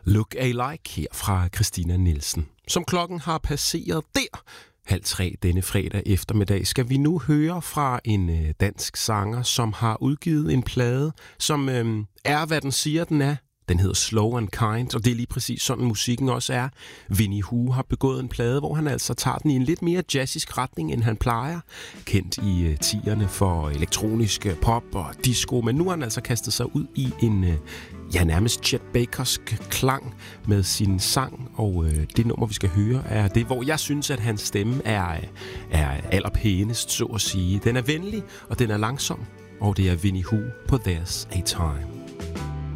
Look Alike her fra Christina Nielsen. Som klokken har passeret der, 2:30 denne fredag eftermiddag, skal vi nu høre fra en dansk sanger, som har udgivet en plade, som er, hvad den siger, den er. Den hedder Slow and Kind, og det er lige præcis sådan musikken også er. Winnie Hu har begået en plade, hvor han altså tager den i en lidt mere jazzisk retning, end han plejer. Kendt i 10'erne for elektronisk pop og disco, men nu har han altså kastet sig ud i en nærmest Chet Bakersk klang med sin sang, og det nummer, vi skal høre, er det, hvor jeg synes, at hans stemme er allerpænest, så at sige. Den er venlig, og den er langsom, og det er Winnie Hu på There's a Time.